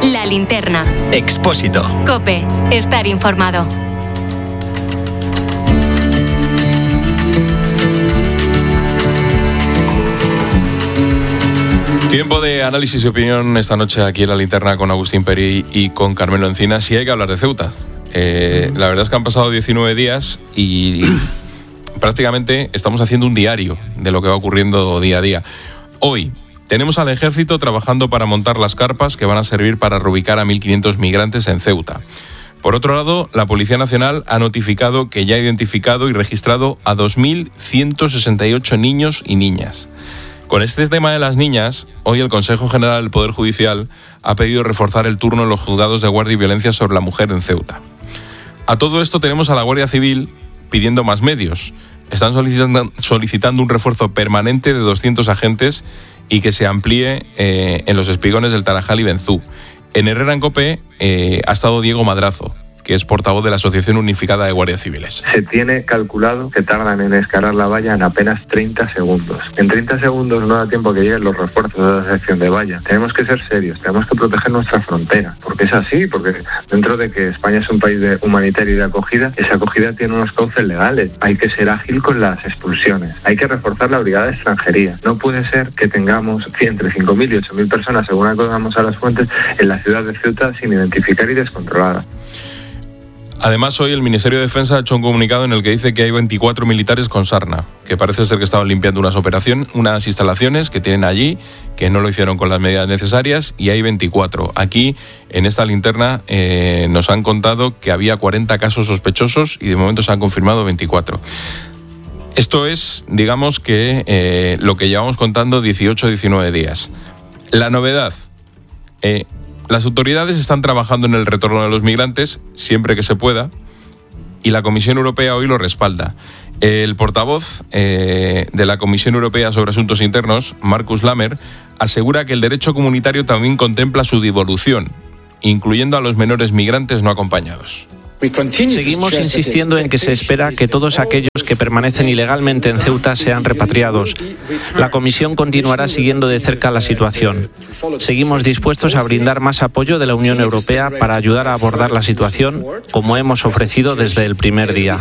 La Linterna. Expósito. COPE. Estar informado. Tiempo de análisis y opinión esta noche aquí en La Linterna con Agustín Perí y con Carmelo Encinas. Y hay que hablar de Ceuta. La verdad es que han pasado 19 días y prácticamente estamos haciendo un diario de lo que va ocurriendo día a día. Hoy tenemos al ejército trabajando para montar las carpas que van a servir para reubicar a 1.500 migrantes en Ceuta. Por otro lado, la Policía Nacional ha notificado que ya ha identificado y registrado a 2.168 niños y niñas. Con este tema de las niñas, hoy el Consejo General del Poder Judicial ha pedido reforzar el turno en los juzgados de guardia y violencia sobre la mujer en Ceuta. A todo esto tenemos a la Guardia Civil pidiendo más medios. Están solicitando un refuerzo permanente de 200 agentes y que se amplíe en los espigones del Tarajal y Benzú. En Herrera en COPE ha estado Diego Madrazo, que es portavoz de la Asociación Unificada de Guardias Civiles. Se tiene calculado que tardan en escalar la valla en apenas 30 segundos. En 30 segundos no da tiempo a que lleguen los refuerzos de la sección de valla. Tenemos que ser serios, tenemos que proteger nuestra frontera, porque es así, porque dentro de que España es un país humanitario y de acogida, esa acogida tiene unos cauces legales. Hay que ser ágil con las expulsiones, hay que reforzar la brigada de extranjería. No puede ser que tengamos entre 5.000 y 8.000 personas, según acordamos a las fuentes, en la ciudad de Ceuta sin identificar y descontrolada. Además, hoy el Ministerio de Defensa ha hecho un comunicado en el que dice que hay 24 militares con sarna, que parece ser que estaban limpiando unas instalaciones que tienen allí, que no lo hicieron con las medidas necesarias, y hay 24. Aquí, en esta linterna, nos han contado que había 40 casos sospechosos y de momento se han confirmado 24. Esto es, digamos que lo que llevamos contando 18 o 19 días. La novedad... las autoridades están trabajando en el retorno de los migrantes siempre que se pueda y la Comisión Europea hoy lo respalda. El portavoz de la Comisión Europea sobre Asuntos Internos, Markus Lammer, asegura que el derecho comunitario también contempla su devolución, incluyendo a los menores migrantes no acompañados. Seguimos insistiendo en que se espera que todos aquellos que permanecen ilegalmente en Ceuta sean repatriados. La Comisión continuará siguiendo de cerca la situación. Seguimos dispuestos a brindar más apoyo de la Unión Europea para ayudar a abordar la situación, como hemos ofrecido desde el primer día.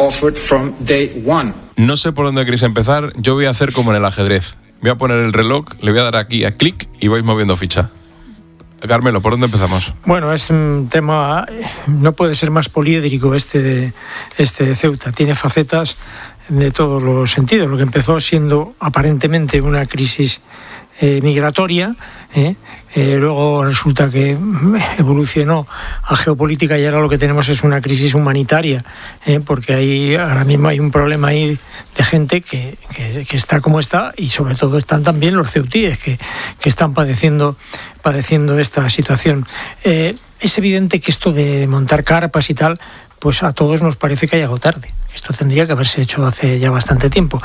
No sé por dónde queréis empezar, yo voy a hacer como en el ajedrez. Voy a poner el reloj, le voy a dar aquí a clic y vais moviendo ficha. Carmelo, ¿por dónde empezamos? Bueno, es un tema, no puede ser más poliédrico este de Ceuta. Tiene facetas de todos los sentidos. Lo que empezó siendo aparentemente una crisis migratoria, luego resulta que evolucionó a geopolítica y ahora lo que tenemos es una crisis humanitaria, porque ahora mismo hay un problema ahí de gente que está como está y sobre todo están también los ceutíes que están padeciendo esta situación. Es evidente que esto de montar carpas y tal, pues a todos nos parece que ha llegado tarde. Esto tendría que haberse hecho hace ya bastante tiempo.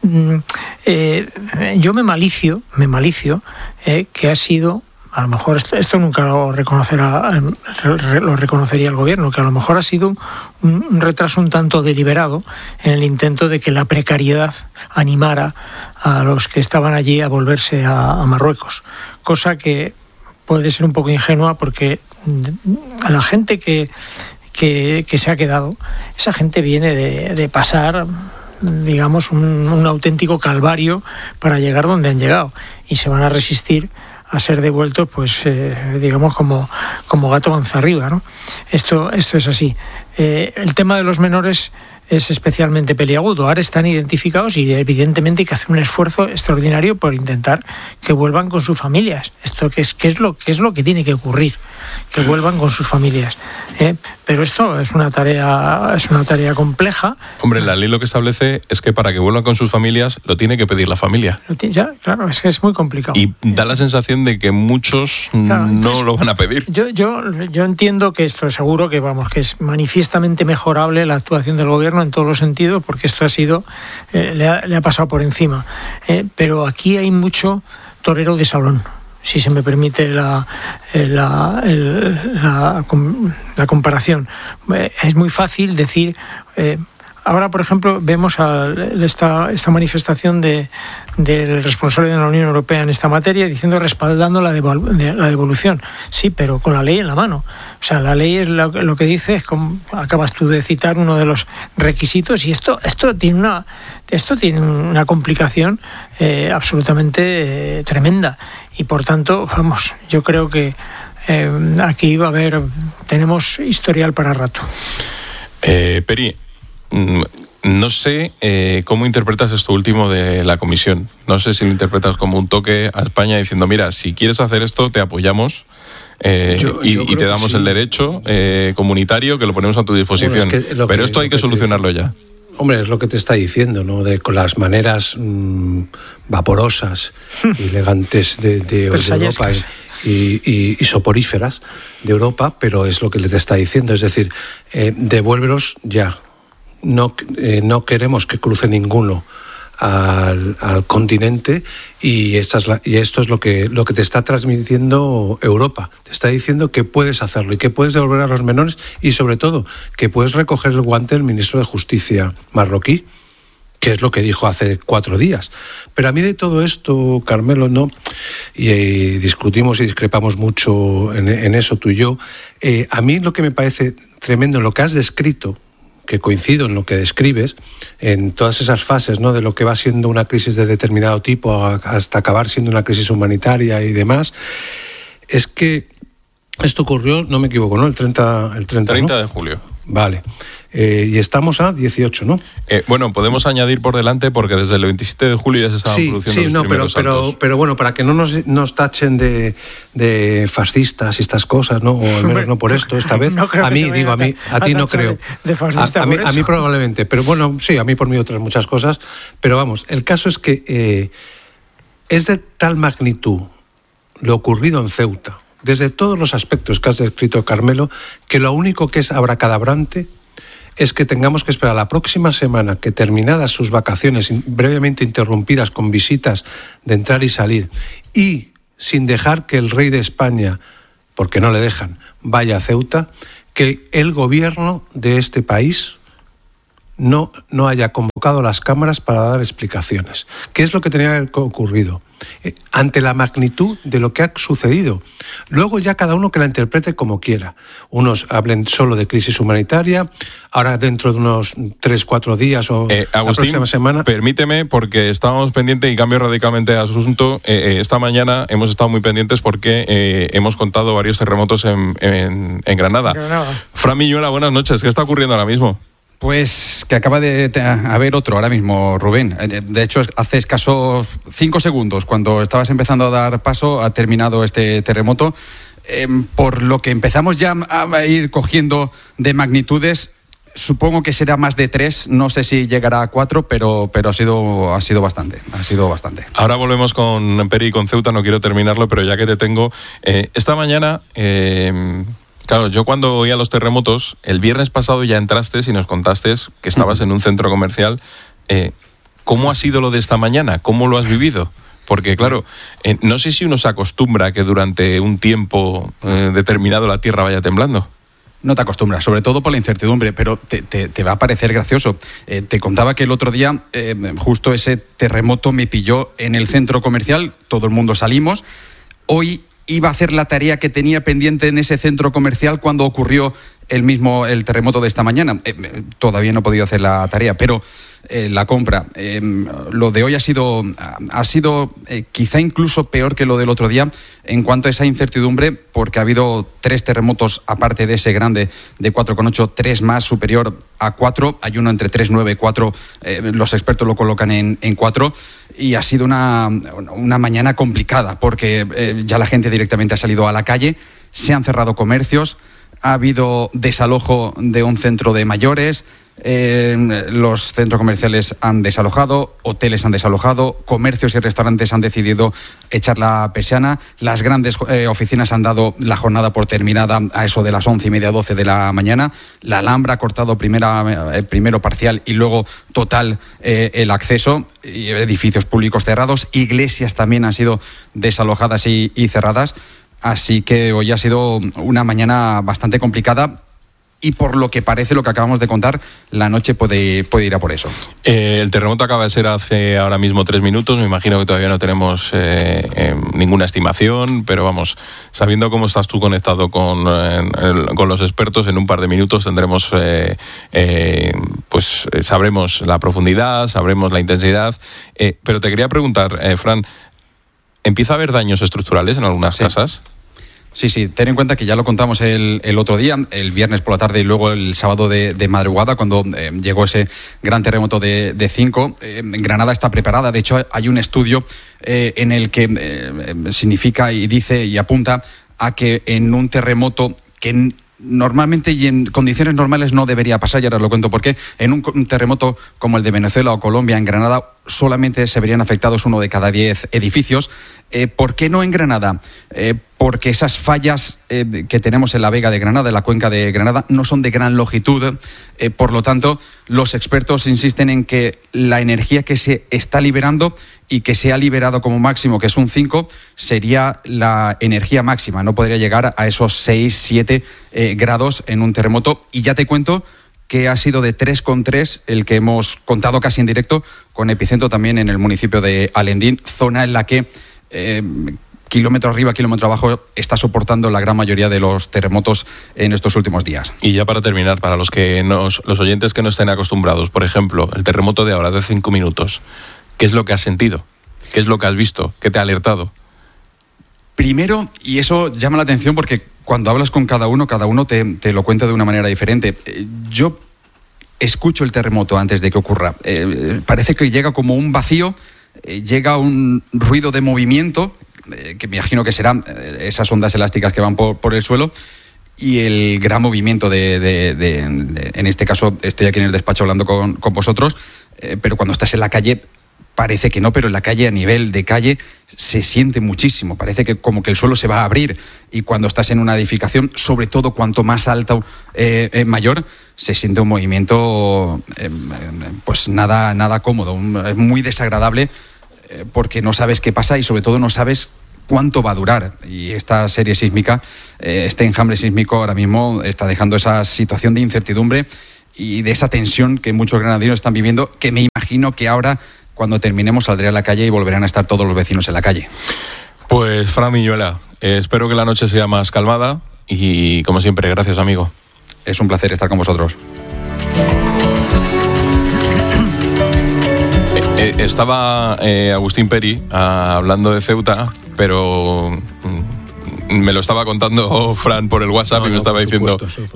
Yo me malicio que ha sido, a lo mejor esto nunca lo reconocería el gobierno, que a lo mejor ha sido un retraso un tanto deliberado en el intento de que la precariedad animara a los que estaban allí a volverse a Marruecos, cosa que puede ser un poco ingenua porque a la gente que se ha quedado, esa gente viene de pasar, digamos, un auténtico calvario para llegar donde han llegado y se van a resistir a ser devueltos, pues digamos como gato panza arriba, ¿no? Esto es así. El tema de los menores es especialmente peliagudo. Ahora están identificados y evidentemente hay que hacer un esfuerzo extraordinario por intentar que vuelvan con sus familias. Esto que es lo que tiene que ocurrir, que vuelvan con sus familias. Pero esto es una tarea compleja. Hombre, la ley lo que establece es que para que vuelvan con sus familias lo tiene que pedir la familia. Ya, claro, es que es muy complicado. Y da la sensación de que muchos no lo van a pedir. Yo entiendo que esto seguro que es manifiestamente mejorable la actuación del gobierno en todos los sentidos, porque esto ha sido le ha pasado por encima. Pero aquí hay mucho torero de salón, si se me permite la comparación. Es muy fácil decir ahora, por ejemplo, vemos esta manifestación del responsable de la Unión Europea en esta materia respaldando la devolución. Sí, pero con la ley en la mano. O sea, la ley es lo que dice, es como acabas tú de citar, uno de los requisitos, y esto tiene una complicación absolutamente tremenda. Y por tanto, vamos, yo creo que aquí tenemos historial para rato. Peri, no sé cómo interpretas esto último de la Comisión. No sé si lo interpretas como un toque a España diciendo, mira, si quieres hacer esto, te apoyamos y te damos el derecho comunitario que lo ponemos a tu disposición. Bueno, pero esto hay que solucionarlo ya. Hombre, es lo que te está diciendo, ¿no? Con las maneras vaporosas y elegantes de Europa y soporíferas de Europa, pero es lo que te está diciendo. Es decir, devuélvelos ya. No queremos que cruce ninguno al continente, y esto es lo que te está transmitiendo Europa. Te está diciendo que puedes hacerlo y que puedes devolver a los menores, y sobre todo que puedes recoger el guante del ministro de Justicia marroquí, que es lo que dijo hace 4 días. Pero a mí de todo esto, Carmelo, no, y discutimos y discrepamos mucho en eso tú y yo, a mí lo que me parece tremendo, lo que has descrito, que coincido en lo que describes, en todas esas fases, ¿no?, de lo que va siendo una crisis de determinado tipo hasta acabar siendo una crisis humanitaria y demás, es que esto ocurrió, no me equivoco, ¿no?, el 30 ¿no? de julio. Vale. Y estamos a 18, ¿no? Bueno, podemos añadir por delante, porque desde el 27 de julio ya se estaban produciendo los primeros saltos. Pero bueno, para que no nos tachen de fascistas y estas cosas, ¿no? O al menos no por esto, esta vez. No creo a mí no creo. De fascista a mí probablemente, pero bueno, sí, a mí por mí otras muchas cosas. Pero vamos, el caso es que es de tal magnitud lo ocurrido en Ceuta, desde todos los aspectos que has descrito, Carmelo, que lo único que es abracadabrante es que tengamos que esperar la próxima semana, que terminadas sus vacaciones brevemente interrumpidas con visitas de entrar y salir, y sin dejar que el rey de España, porque no le dejan, vaya a Ceuta, que el gobierno de este país no haya convocado a las cámaras para dar explicaciones. ¿Qué es lo que tenía que haber ocurrido? Ante la magnitud de lo que ha sucedido. Luego ya cada uno que la interprete como quiera. Unos hablen solo de crisis humanitaria, ahora dentro de unos 3-4 días o Agustín, la próxima semana. Permíteme, porque estábamos pendientes y cambio radicalmente de asunto. Esta mañana hemos estado muy pendientes porque hemos contado varios terremotos en Granada. Fran Milluela, buenas noches. ¿Qué está ocurriendo ahora mismo? Pues que acaba de haber otro ahora mismo, Rubén. De hecho, hace escasos 5 segundos, cuando estabas empezando a dar paso, ha terminado este terremoto. Por lo que empezamos ya a ir cogiendo de magnitudes, supongo que será más de 3, no sé si llegará a 4, pero ha sido bastante. Ahora volvemos con Peri y con Ceuta, no quiero terminarlo, pero ya que te tengo, esta mañana... Claro, yo cuando oía los terremotos, el viernes pasado ya entraste y nos contaste que estabas en un centro comercial. ¿Cómo ha sido lo de esta mañana? ¿Cómo lo has vivido? Porque claro, no sé si uno se acostumbra a que durante un tiempo determinado la tierra vaya temblando. No te acostumbras, sobre todo por la incertidumbre, pero te va a parecer gracioso. Te contaba que el otro día, justo ese terremoto me pilló en el centro comercial, todo el mundo salimos. Hoy iba a hacer la tarea que tenía pendiente en ese centro comercial cuando ocurrió el terremoto de esta mañana. Todavía no he podido hacer la tarea, pero la compra. Lo de hoy ha sido quizá incluso peor que lo del otro día en cuanto a esa incertidumbre, porque ha habido 3 terremotos aparte de ese grande de 4,8, 3 más superior a 4. Hay uno entre 3,9 y 4. Los expertos lo colocan en 4. Y ha sido una mañana complicada, porque ya la gente directamente ha salido a la calle, se han cerrado comercios, ha habido desalojo de un centro de mayores, los centros comerciales han desalojado, hoteles han desalojado, comercios y restaurantes han decidido echar la persiana, las grandes oficinas han dado la jornada por terminada a eso de las 11:30, 12 de la mañana. La Alhambra ha cortado primero parcial y luego total el acceso, y edificios públicos cerrados, iglesias también han sido desalojadas y cerradas. Así que hoy ha sido una mañana bastante complicada, y por lo que parece, lo que acabamos de contar, la noche puede ir a por eso. El terremoto acaba de ser hace ahora mismo 3 minutos, me imagino que todavía no tenemos ninguna estimación, pero vamos, sabiendo cómo estás tú conectado con los expertos, en un par de minutos tendremos, pues sabremos la profundidad, sabremos la intensidad, pero te quería preguntar, Fran, ¿empieza a haber daños estructurales en algunas casas? Sí, ten en cuenta que ya lo contamos el otro día, el viernes por la tarde y luego el sábado de madrugada, cuando llegó ese gran terremoto de 5. Granada está preparada, de hecho hay un estudio en el que significa y dice y apunta a que en un terremoto que normalmente y en condiciones normales no debería pasar, y ahora lo cuento por qué. En un terremoto como el de Venezuela o Colombia, en Granada solamente se verían afectados 1 de cada 10 edificios. ¿Por qué no en Granada? Porque esas fallas que tenemos en la Vega de Granada, en la cuenca de Granada, no son de gran longitud. Por lo tanto, los expertos insisten en que la energía que se está liberando y que se ha liberado como máximo, que es un 5, sería la energía máxima. No podría llegar a esos 6, 7 grados en un terremoto. Y ya te cuento que ha sido de 3,3 el que hemos contado casi en directo, con epicentro también en el municipio de Alendín, zona en la que kilómetro arriba, kilómetro abajo, está soportando la gran mayoría de los terremotos en estos últimos días. Y ya para terminar, para los oyentes que no estén acostumbrados, por ejemplo, el terremoto de ahora, de 5 minutos, ¿qué es lo que has sentido? ¿Qué es lo que has visto? ¿Qué te ha alertado? Primero, y eso llama la atención porque cuando hablas con cada uno te lo cuenta de una manera diferente. Yo escucho el terremoto antes de que ocurra. Parece que llega como un vacío, llega un ruido de movimiento, que me imagino que serán esas ondas elásticas que van por el suelo, y el gran movimiento en este caso estoy aquí en el despacho hablando con vosotros, pero cuando estás en la calle parece que no, pero en la calle, a nivel de calle, se siente muchísimo. Parece que como que el suelo se va a abrir, y cuando estás en una edificación, sobre todo cuanto más alto, mayor, se siente un movimiento pues nada cómodo, es muy desagradable, porque no sabes qué pasa y sobre todo no sabes cuánto va a durar. Y esta serie sísmica, este enjambre sísmico ahora mismo está dejando esa situación de incertidumbre y de esa tensión que muchos granadinos están viviendo, que me imagino que ahora, cuando terminemos, saldré a la calle y volverán a estar todos los vecinos en la calle. Pues Fran Miñuela, espero que la noche sea más calmada y, como siempre, gracias, amigo. Es un placer estar con vosotros. Estaba Agustín Peri hablando de Ceuta, pero me lo estaba contando Fran por el WhatsApp, y me estaba diciendo,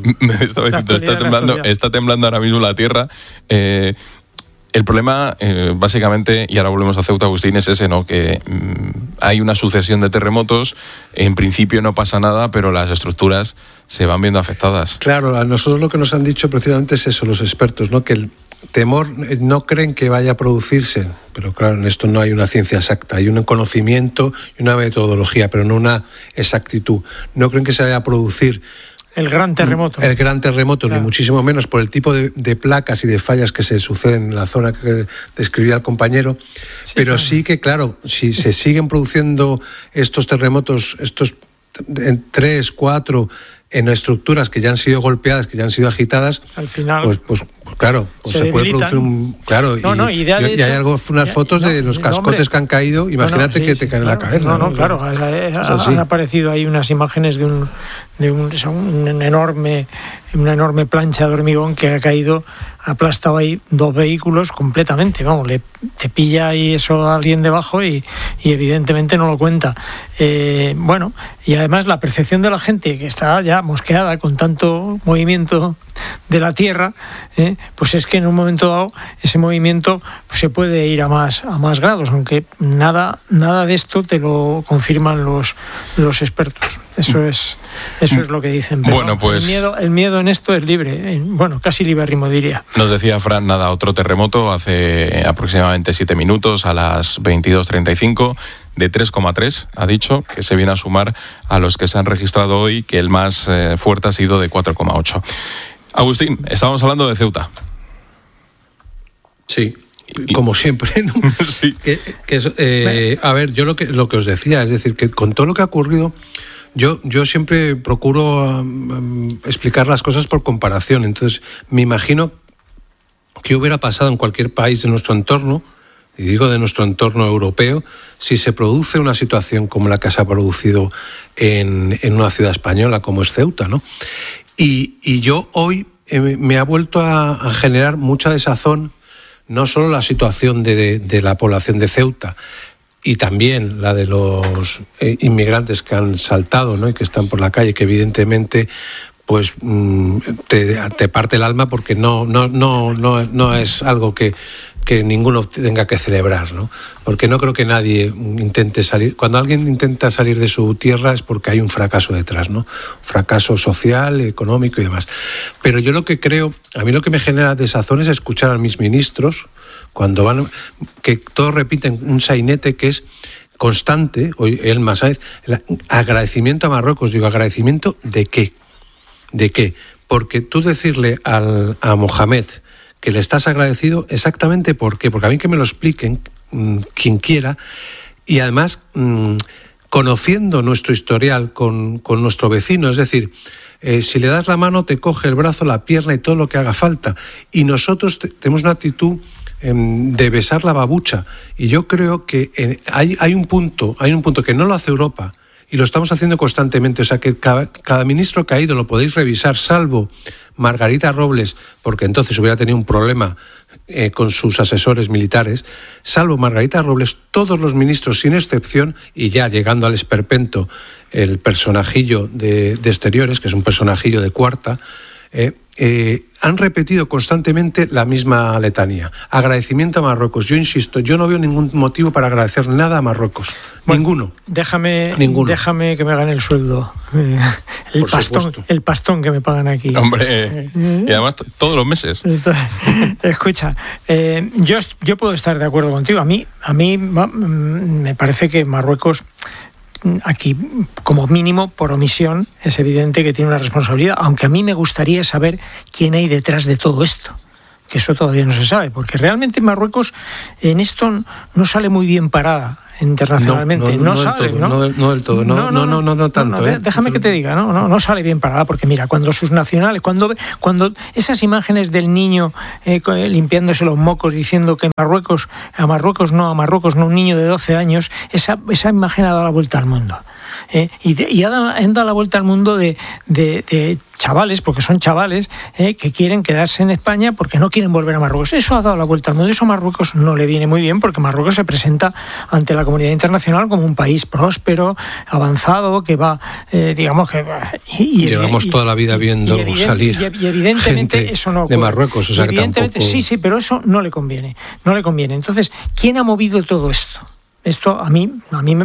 está temblando ahora mismo la tierra. El problema, básicamente, y ahora volvemos a Ceuta, Agustín, es ese, ¿no? Que hay una sucesión de terremotos, en principio no pasa nada, pero las estructuras se van viendo afectadas. Claro, a nosotros lo que nos han dicho precisamente es eso, los expertos, ¿no? Que el temor no creen que vaya a producirse, pero claro, en esto no hay una ciencia exacta, hay un conocimiento y una metodología, pero no una exactitud. No creen que se vaya a producir el gran terremoto. El gran terremoto, claro. Ni muchísimo menos por el tipo de placas y de fallas que se suceden en la zona que describía el compañero. Sí, pero claro. Sí que, claro, si se siguen produciendo estos terremotos, estos 3, 4, en estructuras que ya han sido golpeadas, que ya han sido agitadas, al final, pues claro, pues se puede producir un... Claro, y hay algo, unas fotos de los cascotes que han caído, imagínate que te caen en la cabeza. Claro, han aparecido ahí unas imágenes de una enorme plancha de hormigón que ha caído, ha aplastado ahí 2 vehículos completamente, vamos, te pilla ahí eso a alguien debajo y evidentemente no lo cuenta. Bueno, y además la percepción de la gente, que está ya mosqueada con tanto movimiento de la tierra, pues es que en un momento dado ese movimiento pues se puede ir a más grados, aunque nada de esto te lo confirman los expertos. Eso es lo que dicen. Pero bueno, pues el miedo en esto es libre, casi libérrimo, diría. Nos decía Fran, otro terremoto hace aproximadamente 7 minutos, a las 22:35, de 3,3, ha dicho, que se viene a sumar a los que se han registrado hoy, que el más fuerte ha sido de 4,8. Agustín, estábamos hablando de Ceuta. Sí, como siempre, ¿no? Sí. A ver, yo lo que os decía, es decir, que con todo lo que ha ocurrido, Yo siempre procuro explicar las cosas por comparación. Entonces, me imagino qué hubiera pasado en cualquier país de nuestro entorno, y digo de nuestro entorno europeo, si se produce una situación como la que se ha producido en una ciudad española como es Ceuta, ¿no? Y yo hoy me ha vuelto a generar mucha desazón, no solo la situación de la población de Ceuta, y también la de los inmigrantes que han saltado, ¿no? Y que están por la calle, que evidentemente pues te parte el alma, porque no es algo que ninguno tenga que celebrar, ¿no? Porque no creo que nadie intente salir. Cuando alguien intenta salir de su tierra es porque hay un fracaso detrás, ¿no? Fracaso social, económico y demás. Pero yo lo que creo, a mí lo que me genera desazón es escuchar a mis ministros cuando van, que todos repiten un sainete que es constante, hoy Elma Sáenz, el agradecimiento a Marruecos. Digo, ¿agradecimiento de qué? ¿De qué? Porque tú decirle a Mohamed que le estás agradecido, exactamente por qué, porque a mí que me lo expliquen quien quiera, y además conociendo nuestro historial con nuestro vecino, es decir, si le das la mano te coge el brazo, la pierna y todo lo que haga falta, y nosotros tenemos una actitud de besar la babucha, y yo creo que hay un punto que no lo hace Europa, y lo estamos haciendo constantemente. O sea, que cada ministro que ha ido lo podéis revisar, salvo Margarita Robles, porque entonces hubiera tenido un problema con sus asesores militares. Salvo Margarita Robles, todos los ministros, sin excepción, y ya llegando al esperpento, el personajillo de Exteriores, que es un personajillo de cuarta, han repetido constantemente la misma letanía. Agradecimiento a Marruecos. Yo insisto, yo no veo ningún motivo para agradecer nada a Marruecos. Bueno, ninguno. Déjame que me gane el sueldo. El pastón que me pagan aquí. Hombre, y además todos los meses. Escucha, yo puedo estar de acuerdo contigo. A mí me parece que Marruecos, aquí, como mínimo, por omisión, es evidente que tiene una responsabilidad, aunque a mí me gustaría saber quién hay detrás de todo esto, que eso todavía no se sabe, porque realmente Marruecos en esto no sale muy bien parada internacionalmente. No del todo, no tanto. Déjame que te diga, no sale bien parada, porque mira, cuando sus nacionales, cuando esas imágenes del niño limpiándose los mocos diciendo que a Marruecos no, un niño de 12 años, esa imagen ha dado la vuelta al mundo. Y han dado la vuelta al mundo de chavales, porque son chavales, que quieren quedarse en España porque no quieren volver a Marruecos. Eso ha dado la vuelta al mundo. Eso a Marruecos no le viene muy bien, porque Marruecos se presenta ante la comunidad internacional como un país próspero, avanzado, que va, digamos que... Llevamos toda la vida viendo salir y evidentemente gente eso no de Marruecos. O sea, evidentemente que tampoco... sí, pero eso no le conviene. Entonces, ¿quién ha movido todo esto? Esto a mí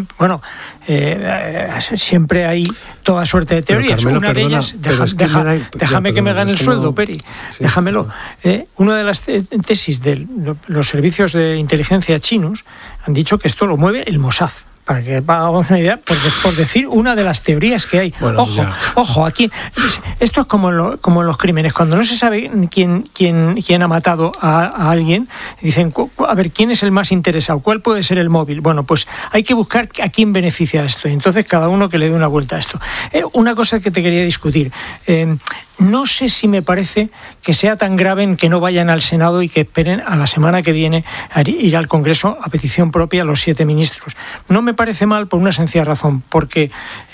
siempre hay toda suerte de teorías. Carmelo, una de ellas, déjame que me gane el sueldo, Peri. Sí, déjamelo. Una de las tesis de los servicios de inteligencia chinos han dicho que esto lo mueve el Mossad. Para que hagamos una idea, por decir una de las teorías que hay. Bueno, ojo, aquí esto es como en los crímenes. Cuando no se sabe quién ha matado a alguien, dicen, a ver, ¿quién es el más interesado? ¿Cuál puede ser el móvil? Bueno, pues hay que buscar a quién beneficia esto. Y entonces cada uno que le dé una vuelta a esto. Una cosa que te quería discutir. No sé si me parece que sea tan grave en que no vayan al Senado y que esperen a la semana que viene a ir al Congreso a petición propia a los 7 ministros. No me parece mal por una sencilla razón, porque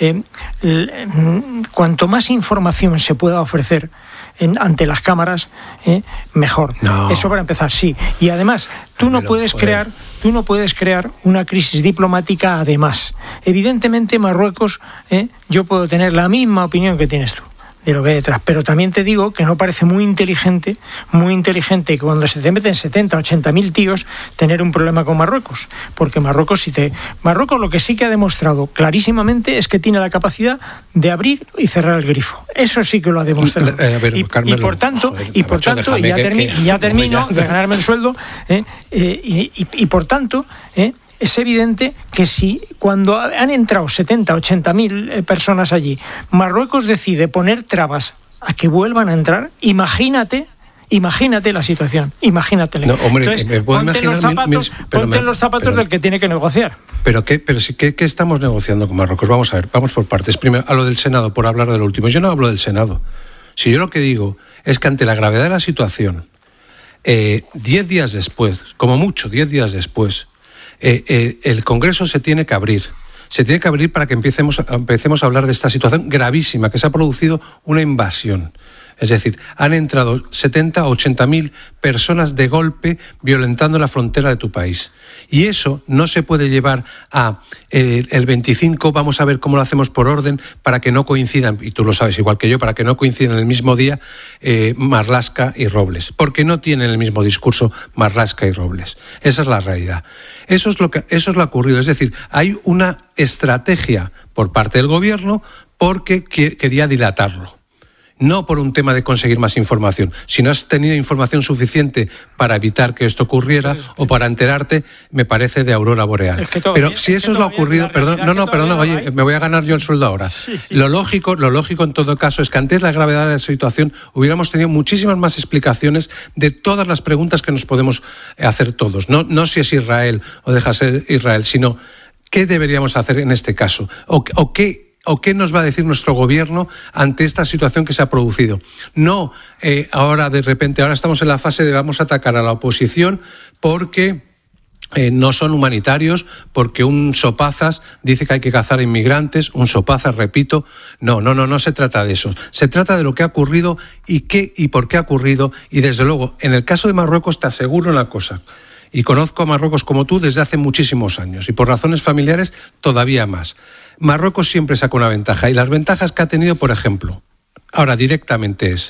cuanto más información se pueda ofrecer ante las cámaras, mejor. No. Eso para empezar, sí. Y además, tú no puedes crear una crisis diplomática además. Evidentemente, Marruecos, yo puedo tener la misma opinión que tienes tú de lo que hay detrás, pero también te digo que no parece muy inteligente que cuando se te meten 70, 80.000 tíos tener un problema con Marruecos, porque Marruecos lo que sí que ha demostrado clarísimamente es que tiene la capacidad de abrir y cerrar el grifo. Eso sí que lo ha demostrado. Y por tanto, ya termino de ganarme el sueldo, y por tanto, es evidente que si cuando han entrado 70, 80.000 personas allí, Marruecos decide poner trabas a que vuelvan a entrar, imagínate Imagínate la situación, imagínatela. No, hombre, entonces, me puedo ponte imaginar en los zapatos del que tiene que negociar. ¿Qué estamos negociando con Marruecos? Vamos a ver, vamos por partes. Primero, a lo del Senado, por hablar de lo último. Yo no hablo del Senado. Si yo lo que digo es que ante la gravedad de la situación, 10 días después, como mucho 10 días después, el Congreso se tiene que abrir. Se tiene que abrir para que empecemos a hablar de esta situación gravísima, que se ha producido una invasión. Es decir, han entrado 70 o 80.000 personas de golpe violentando la frontera de tu país. Y eso no se puede llevar a el 25, vamos a ver cómo lo hacemos por orden, para que no coincidan, y tú lo sabes igual que yo, para que no coincidan en el mismo día Marlaska y Robles. Porque no tienen el mismo discurso Marlaska y Robles. Esa es la realidad. Eso es lo que ha ocurrido. Es decir, hay una estrategia por parte del gobierno porque quería dilatarlo. No por un tema de conseguir más información. Si no has tenido información suficiente para evitar que esto ocurriera o para enterarte, me parece de aurora boreal. Pero si eso es lo ocurrido, oye, me voy a ganar yo el sueldo ahora. Sí. Lo lógico en todo caso es que ante la gravedad de la situación hubiéramos tenido muchísimas más explicaciones de todas las preguntas que nos podemos hacer todos. No si es Israel o deja ser Israel, sino qué deberíamos hacer en este caso o qué nos va a decir nuestro gobierno ante esta situación que se ha producido. No, ahora estamos en la fase de vamos a atacar a la oposición porque no son humanitarios, porque un sopazas dice que hay que cazar a inmigrantes, un sopazas, repito. No se trata de eso. Se trata de lo que ha ocurrido y por qué ha ocurrido. Y desde luego, en el caso de Marruecos te aseguro una cosa. Y conozco a Marruecos como tú desde hace muchísimos años y por razones familiares todavía más. Marruecos siempre saca una ventaja y las ventajas que ha tenido, por ejemplo, ahora directamente es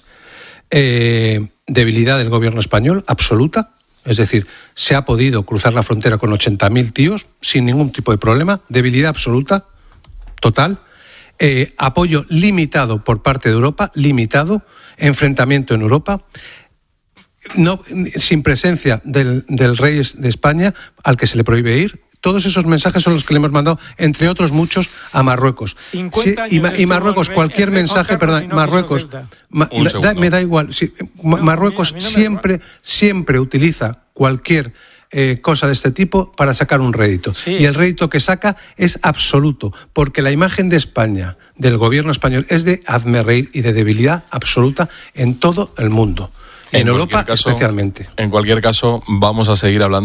debilidad del gobierno español absoluta, es decir, se ha podido cruzar la frontera con 80.000 tíos sin ningún tipo de problema, debilidad absoluta, total, apoyo limitado por parte de Europa, enfrentamiento en Europa, no, sin presencia del rey de España, al que se le prohíbe ir. Todos esos mensajes son los que le hemos mandado, entre otros muchos, a Marruecos. Y Marruecos, cualquier mensaje, Marruecos, me da igual. Sí, Marruecos siempre utiliza cualquier cosa de este tipo para sacar un rédito. Sí. Y el rédito que saca es absoluto, porque la imagen de España, del gobierno español, es de hazmerreír y de debilidad absoluta en todo el mundo. En Europa especialmente. En cualquier caso, vamos a seguir hablando